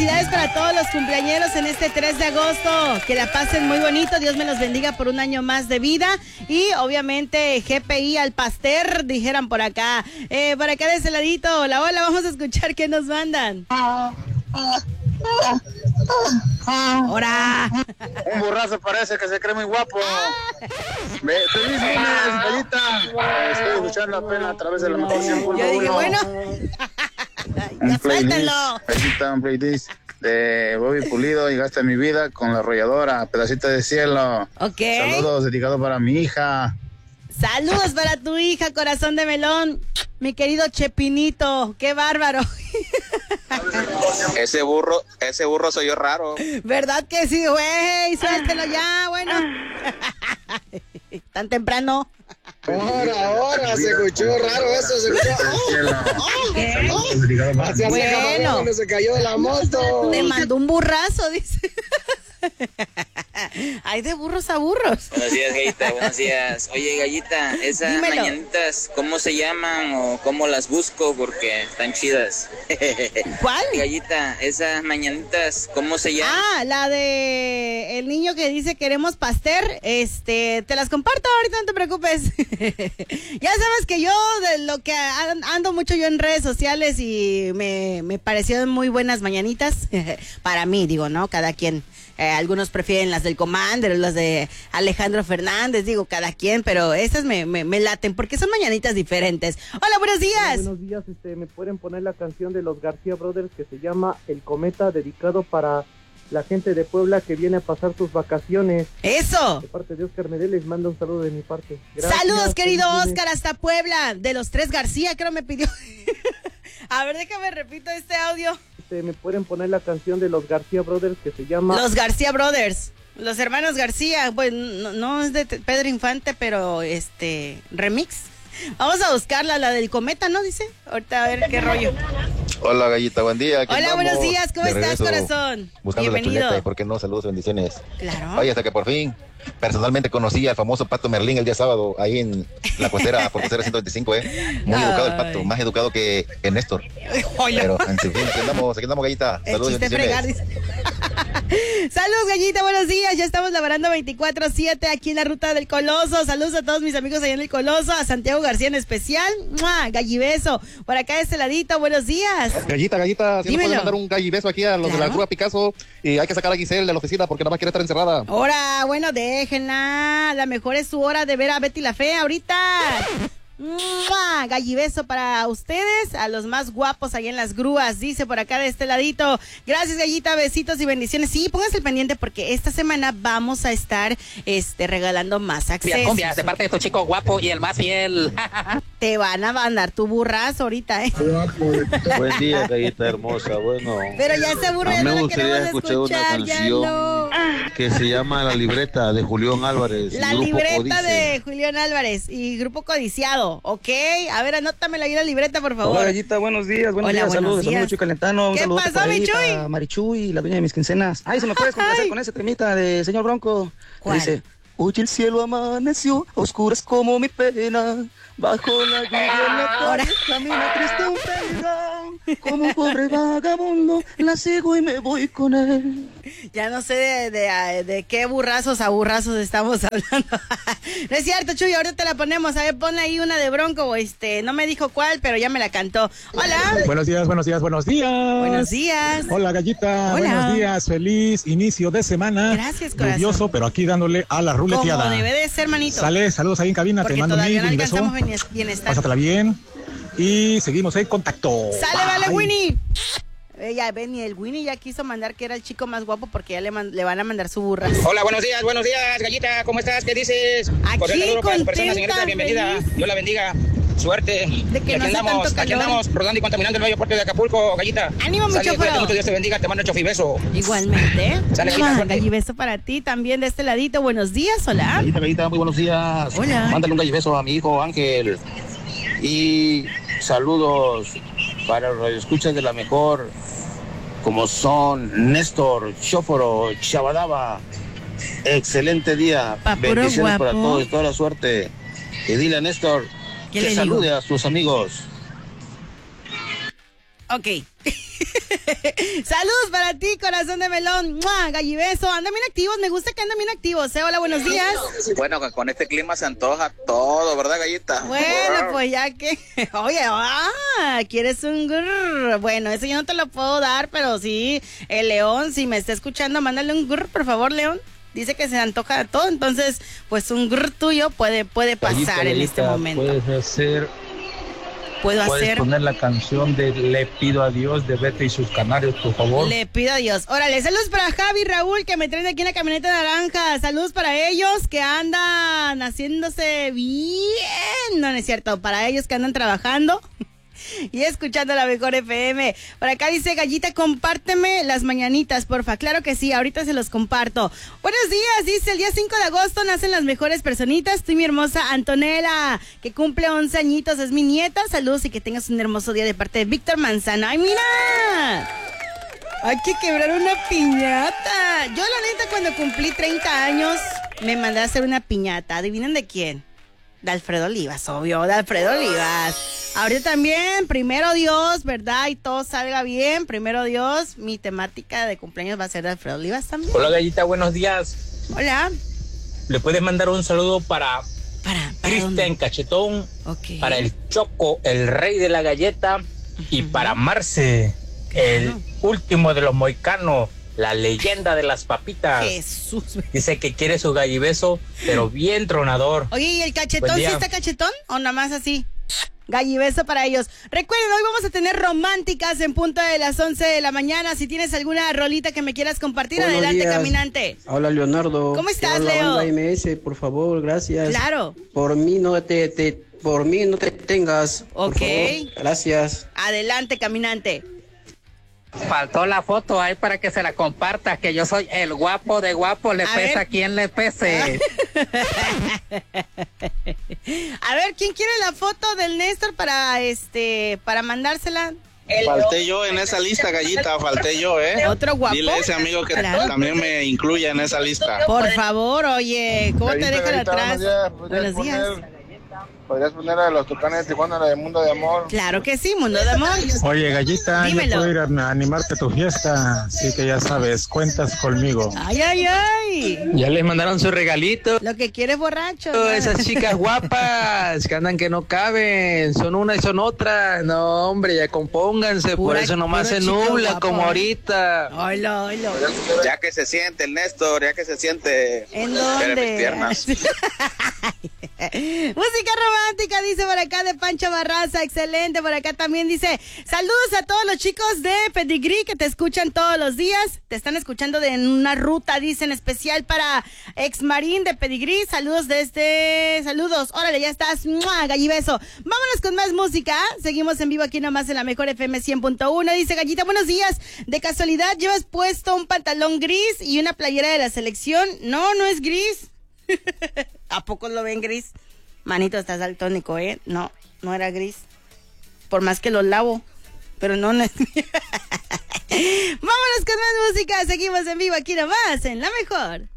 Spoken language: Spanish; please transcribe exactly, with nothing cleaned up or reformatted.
felicidades para todos los cumpleañeros en este tres de agosto. Que la pasen muy bonito. Dios me los bendiga por un año más de vida. Y obviamente G P I al pastel, dijeran por acá. Eh, por acá de ese ladito. Hola, hola, vamos a escuchar qué nos mandan. ¡Hora! Un burrazo parece que se cree muy guapo. Ve, feliz lunes, Gallita. Estoy escuchando apenas a través de la mejor cien punto uno. Yo dije, bueno. Un playlist, Gallita, un playlist de Bobby Pulido, Llegaste a mi vida con La Arrolladora, Pedacito de Cielo. Ok. Saludos, dedicado para mi hija. Saludos para tu hija, corazón de melón. Mi querido Chepinito, qué bárbaro. Ese burro, ese burro soy yo raro. ¿Verdad que sí, güey? Suéltelo ya, bueno. Tan temprano. Ahora, ahora, se escuchó raro eso, se escuchó. Así Bueno, cuando se cayó de la moto. Te mandó un burrazo, dice. Hay de burros a burros. Buenos días, Gallita, buenos días. Oye, Gallita, esas Dímelo. mañanitas, ¿cómo se llaman o cómo las busco? Porque están chidas. ¿Cuál? Gallita, esas mañanitas, ¿cómo se llaman? Ah, la de el niño que dice queremos pastel. Este, te las comparto ahorita, no te preocupes. Ya sabes que yo de lo que ando mucho yo en redes sociales y me, me parecieron muy buenas mañanitas. Para mí, digo, ¿no? Cada quien. Eh, algunos prefieren las del Commander, las de Alejandro Fernández, digo, cada quien, pero esas me, me, me laten porque son mañanitas diferentes. Hola, buenos días. Hola, buenos días, este, me pueden poner la canción de los García Brothers que se llama El Cometa, dedicado para la gente de Puebla que viene a pasar sus vacaciones. ¡Eso! De parte de Oscar Medel, les mando un saludo de mi parte. Gracias, Saludos, querido feliz Oscar, hasta Puebla, de los tres García, creo me pidió. A ver, déjame repito este audio. Este, me pueden poner la canción de los García Brothers que se llama... Los García Brothers, los hermanos García, bueno, no, no es de Pedro Infante, pero este, remix. Vamos a buscarla, la del Cometa, ¿no? Dice, ahorita a ver qué rollo. Hola, Gallita, buen día. Hola, andamos, buenos días, ¿cómo estás, corazón? Buscando Bienvenido. la chuleta, y por qué no, saludos, bendiciones. Claro. Oye, hasta que por fin, personalmente conocí al famoso Pato Merlín el día sábado, ahí en la costera, por costera ciento veinticinco, ¿eh? Muy Ay. educado el Pato, más educado que, que Néstor. Hola. Pero, en fin, aquí andamos, aquí andamos, Gallita. El Saludos, chiste bendiciones. fregar, dice. Saludos, Gallita, buenos días. Ya estamos laborando veinticuatro siete aquí en la Ruta del Coloso. Saludos a todos mis amigos allá en el Coloso, a Santiago García en especial. ¡Mua! Gallibeso. Por acá de este ladito, buenos días. Gallita, Gallita, si nos pueden mandar un gallibeso aquí a los Claro. de la Grúa Picasso, y hay que sacar a Giselle de la oficina porque nada más quiere estar encerrada. Ahora, bueno, déjenla. La mejor es su hora de ver a Betty la Fea ahorita. ¡Mua! Gallibeso para ustedes, a los más guapos allá en las grúas, dice por acá de este ladito. Gracias, Gallita, besitos y bendiciones. Sí, pónganse el pendiente porque esta semana vamos a estar este, regalando más accesos. Cumbias, de parte de tu chico guapo y el más fiel. Te van a mandar tu burrazo ahorita, ¿eh? Buen día, Gallita hermosa. Bueno, Pero ya se aburre, a mí ya no me la gustaría queremos escuchar escuchar, una ya canción no. que se llama La Libreta de Julián Álvarez. y La Grupo libreta Códice. de Julián Álvarez y Grupo Codiciado, ¿ok? A ver, anótamela ahí la libreta, por favor. Hola, Gallita, buenos días, buenos Hola, días, buenos saludos, días. saludos, Chuy Calentano, un ¿Qué saludote pasó, por ahí mi Chuy? para Marichuy, la dueña de mis quincenas. Ay, si me puedes complacer con ese temita de Señor Bronco. ¿Cuál? Que dice, hoy el cielo amaneció, a oscuras como mi pena, bajo la lluvia en la Ahora. calle, camina triste un peligrón, como un pobre vagabundo, la sigo y me voy con él. Ya no sé de, de, de qué burrazos a burrazos estamos hablando. No es cierto, Chuy, ahorita te la ponemos. A ver, pon ahí una de Bronco, este, no me dijo cuál, pero ya me la cantó. Hola. Buenos días, buenos días, buenos días. Buenos días. Hola, Gallita. Hola. Buenos días, feliz inicio de semana. Gracias, corazón. Lluvioso, pero aquí dándole a la ruleteada. Como debe de ser, manito. Sale, saludos ahí en cabina, Porque te mando todavía mi no beso. alcanzamos bien- bienestar. Pásatela bien. Y seguimos en contacto. Sale, vale, Bye. Winnie. Ella, ven, y el Winnie ya quiso mandar que era el chico más guapo porque ya le, man- le van a mandar su burra. Hola, buenos días, buenos días, Gallita, ¿cómo estás? ¿Qué dices? Aquí, Cordial saludo para su persona, contenta, señorita, bienvenida. feliz. Dios la bendiga. Suerte. De que y no aquí hace andamos, tanto aquí calor. andamos rodando y contaminando el bello puerto de Acapulco, Gallita. Ánimo, mucho Sale, cuídate fuego. mucho, Dios te bendiga, te mando un chofibeso. Igualmente. Sale, Gallita, Ah, suerte. gallibeso para ti también de este ladito. Buenos días, hola. Gallita, Gallita, muy buenos días. Hola. Mándale un gallibeso a mi hijo Ángel. Y saludos para los radioescuchas de la mejor, como son Néstor, Chóforo, Chabadaba. Excelente día. Pa' puro Bendiciones guapo. para todos, toda la suerte. Y dile a Néstor ¿Qué que le salude digo? a sus amigos. Ok. Saludos para ti, corazón de melón. ¡Mua! Gallibeso. Andan bien activos. Me gusta que andan bien activos. ¿eh? Hola, buenos días. Bueno, con este clima se antoja todo, ¿verdad, Gallita? Bueno, pues ya que... Oye, ah, ¿quieres un grrr? Bueno, eso yo no te lo puedo dar, pero sí, el León, si me está escuchando, mándale un grrr, por favor, León. Dice que se antoja todo, entonces, pues un grrr tuyo puede, puede pasar Gallita, en Gallita, este momento. Puedes hacer... Puedo Puedes hacer... poner la canción de Le pido a Dios de Betty y sus canarios, por favor. Le pido a Dios. Órale, saludos para Javi y Raúl que me traen aquí en la camioneta naranja. Saludos para ellos que andan haciéndose bien. No, no es cierto. Para ellos que andan trabajando y escuchando la mejor F M. Por acá dice Gallita, compárteme las mañanitas, porfa. Claro que sí, ahorita se los comparto. Buenos días, dice, el día cinco de agosto nacen las mejores personitas. Tú, mi hermosa Antonella, que cumple once añitos, es mi nieta. Saludos y que tengas un hermoso día de parte de Víctor Manzano. ¡Ay, mira! Hay que quebrar una piñata. Yo, la neta, cuando cumplí treinta años, me mandé a hacer una piñata. ¿Adivinen de quién? De Alfredo Olivas, obvio, de Alfredo Olivas. Ahorita también, primero Dios, ¿verdad? Y todo salga bien, primero Dios. Mi temática de cumpleaños va a ser de Alfredo Olivas también. Hola, Gallita, buenos días. Hola. ¿Le puedes mandar un saludo para, para, para Cristian Cachetón? Okay. Para el Choco, el rey de la galleta. Uh-huh. Y para Marce, claro, el último de los moicanos, la leyenda de las papitas. Jesús. Dice que quiere su gallibeso, pero bien tronador. Oye, ¿y el cachetón sí está cachetón o nada más así? Gallibeso para ellos. Recuerden, hoy vamos a tener románticas en punto de las once de la mañana. Si tienes alguna rolita que me quieras compartir, buenos adelante, días. Caminante. Hola, Leonardo. ¿Cómo estás, Hola, Leo? banda M S, por favor, gracias. Claro. Por mí no te, te por mí no te tengas. Ok. Por favor. Gracias. Adelante, Caminante. Faltó la foto ahí para que se la compartas, que yo soy el guapo de guapo, le a pesa ver. Quien le pese. A ver, ¿quién quiere la foto del Néstor para este para mandársela? El falté yo en esa lista, Gallita, falté yo, ¿eh? Otro guapo. Dile a ese amigo que claro. también me incluya en esa lista. Por favor, oye, ¿cómo Gallita, te dejan Gallita, atrás? Buenos días. Buenos días. ¿Podrías poner a los Tucanes de Tijuana, la de Mundo de Amor? Claro que sí, Mundo de Amor. Oye, Gallita, dímelo. Yo puedo ir a animarte a tu fiesta, así que ya sabes, cuentas conmigo. Ay, ay, ay. Ya les mandaron su regalito. Lo que quieres, borracho. ¿No? Esas chicas guapas que andan que no caben, son una y son otra. No, hombre, ya compónganse, pura, por eso nomás se nubla guapa, como ahorita. Oilo, oilo. Ya que se siente el Néstor, ya que se siente. ¿En dónde? Mis piernas. Música romántica, dice por acá de Pancho Barraza, excelente. Por acá también dice, saludos a todos los chicos de Pedigree que te escuchan todos los días. Te están escuchando de una ruta, dicen, especial para Exmarín de Pedigree. Saludos desde... Saludos, órale, ya estás. ¡Mua! Gallibeso. Vámonos con más música. Seguimos en vivo aquí nomás en la mejor F M cien punto uno. Dice Gallita, buenos días. De casualidad, ¿llevas puesto un pantalón gris y una playera de la selección? No, no es gris. ¿A poco lo ven gris? Manito, estás daltónico, ¿eh? No, no era gris. Por más que lo lavo. Pero no, no es... Vámonos con más música. Seguimos en vivo aquí nomás en La Mejor.